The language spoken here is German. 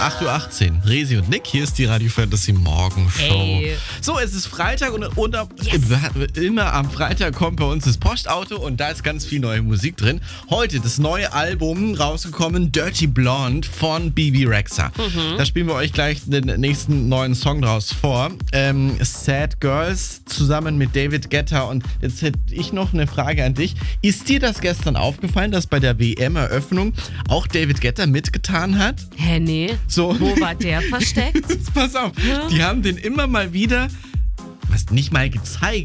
8.18 Uhr. Resi und Nick, hier ist die Radio Fantasy Morgenshow. Hey. So, es ist Freitag und immer am Freitag kommt bei uns das Postauto und da ist ganz viel neue Musik drin. Heute das neue Album rausgekommen, Dirty Blonde von Bebe Rexha. Da spielen wir euch gleich den nächsten neuen Song draus vor. Sad Girls zusammen mit David Guetta. Und jetzt hätte ich noch eine Frage an dich. Ist dir das gestern aufgefallen, dass bei der WM-Eröffnung auch David Guetta mitgetan hat? Hä, nee. So. Wo war der versteckt? Pass auf, die haben den immer mal wieder, nicht mal gezeigt,